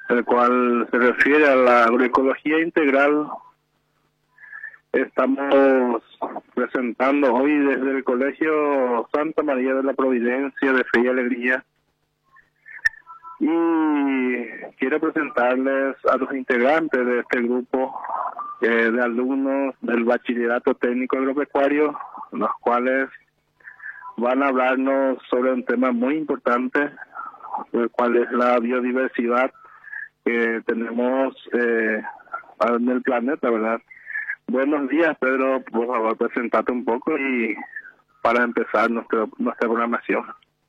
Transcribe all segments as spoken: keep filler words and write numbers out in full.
el cual se refiere a la agroecología integral. Estamos presentando hoy desde el Colegio Santa María de la Providencia de Fe y Alegría, y quiero presentarles a los integrantes de este grupo eh, de alumnos del Bachillerato Técnico Agropecuario, los cuales van a hablarnos sobre un tema muy importante, el cual es la biodiversidad que tenemos eh, en el planeta, ¿verdad? Buenos días, Pedro, por favor, presentate un poco y para empezar nuestro, nuestra programación.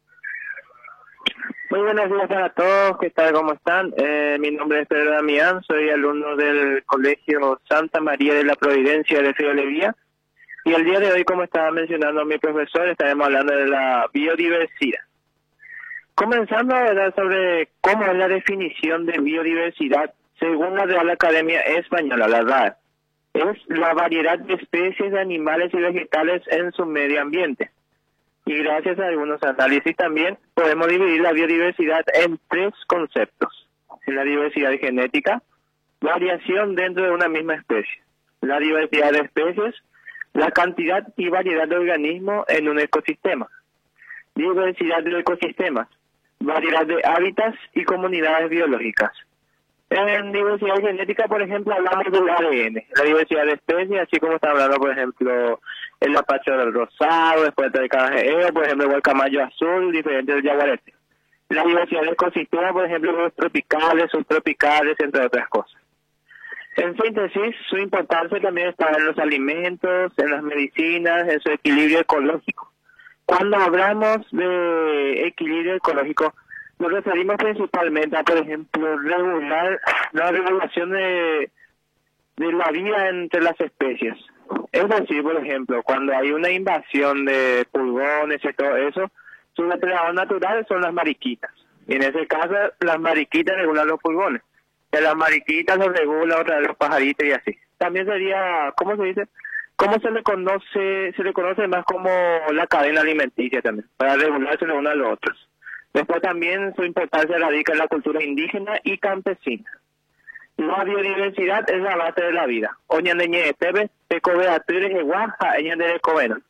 Muy buenos días para todos, ¿qué tal? ¿Cómo están? Eh, mi nombre es Pedro Damián, soy alumno del Colegio Santa María de la Providencia de Fe y Alegría, y el día de hoy, como estaba mencionando mi profesor, estaremos hablando de la biodiversidad. Comenzando a hablar sobre cómo es la definición de biodiversidad según la Real Academia Española, la R A E. Es la variedad de especies de animales y vegetales en su medio ambiente. Y gracias a algunos análisis también podemos dividir la biodiversidad en tres conceptos. La diversidad genética, variación dentro de una misma especie, la diversidad de especies, la cantidad y variedad de organismos en un ecosistema, diversidad de ecosistemas, variedad de hábitats y comunidades biológicas. En diversidad genética, por ejemplo, hablamos del A D N, la diversidad de especies, así como está hablando, por ejemplo, el mapacho del rosado, después del carajeo, por ejemplo, el guacamayo azul, diferente del yaguareté. La diversidad de ecosistemas, por ejemplo, los tropicales, subtropicales, entre otras cosas. En síntesis, su importancia también está en los alimentos, en las medicinas, en su equilibrio ecológico. Cuando hablamos de equilibrio ecológico, nos referimos principalmente a, por ejemplo, regular la regulación de, de la vida entre las especies. Es decir, por ejemplo, cuando hay una invasión de pulgones y todo eso, su depredador natural son las mariquitas. Y en ese caso, las mariquitas regulan los pulgones. De las mariquitas los regula otra vez los pajaritos y así. También sería, ¿cómo se dice? ¿Cómo se le conoce? Se le conoce más como la cadena alimenticia también, para regularse los unos a los otros. Después también su importancia radica en la cultura indígena y campesina. La biodiversidad es la base de la vida. Oñandeñe Tebe, Tecobeatures de Guaja, de Covena.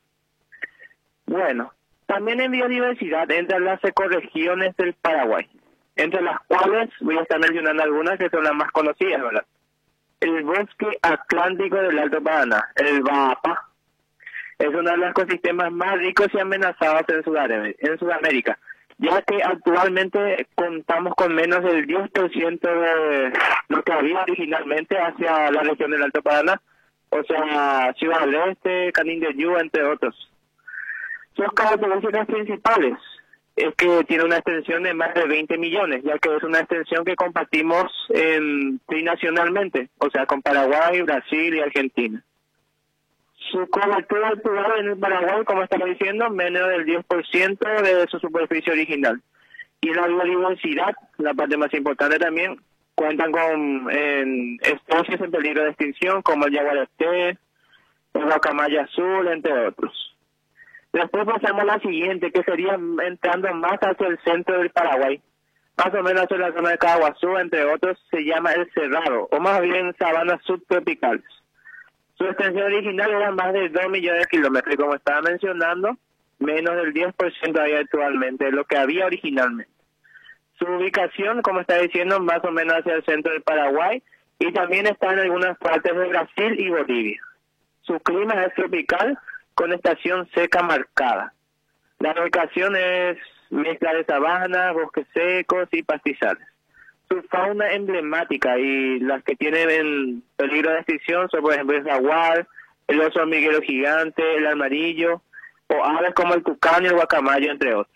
Bueno, también en biodiversidad entran las ecorregiones del Paraguay, entre las cuales voy a estar mencionando algunas que son las más conocidas, ¿verdad? El bosque atlántico del Alto Paraná, el Baapa, es uno de los ecosistemas más ricos y amenazados en Sudamérica. En Sudamérica ya que actualmente contamos con menos del diez por ciento de lo que había originalmente hacia la región del Alto Paraná, o sea, Ciudad del Este, Canindeyú, entre otros. Sus características principales es que tiene una extensión de más de veinte millones, ya que es una extensión que compartimos en, trinacionalmente, o sea, con Paraguay, Brasil y Argentina. Su cobertura actual en el Paraguay, como estamos diciendo, menos del diez por ciento de su superficie original. Y la biodiversidad, la parte más importante también, cuentan con en, especies en peligro de extinción, como el yaguareté, el guacamayo azul, entre otros. Después pasamos a la siguiente, que sería entrando más hacia el centro del Paraguay, más o menos hacia la zona de Caguazú, entre otros, se llama el Cerrado, o más bien sabanas subtropicales. Su extensión original era más de dos millones de kilómetros, y como estaba mencionando, menos del diez por ciento hay actualmente de lo que había originalmente. Su ubicación, como está diciendo, más o menos hacia el centro del Paraguay, y también está en algunas partes de Brasil y Bolivia. Su clima es tropical, con estación seca marcada. La ubicación es mezcla de sabanas, bosques secos y pastizales. Su fauna emblemática y las que tienen en peligro de extinción son, por ejemplo, el jaguar, el oso hormiguero gigante, el armadillo, o aves como el tucán y el guacamayo, entre otros.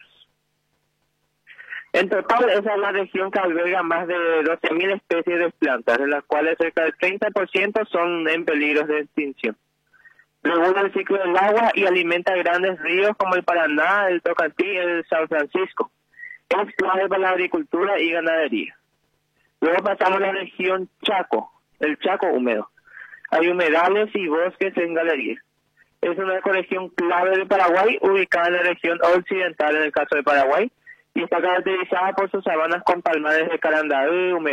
En total, esa es la región que alberga más de doce mil especies de plantas, de las cuales cerca del treinta por ciento son en peligro de extinción. Regula el ciclo del agua y alimenta grandes ríos como el Paraná, el Tocantí y el San Francisco. Es clave para la agricultura y ganadería. Luego pasamos a la región Chaco, el Chaco húmedo. Hay humedales y bosques en galería. Es una ecorregión clave de Paraguay, ubicada en la región occidental en el caso de Paraguay, y está caracterizada por sus sabanas con palmares de carandá,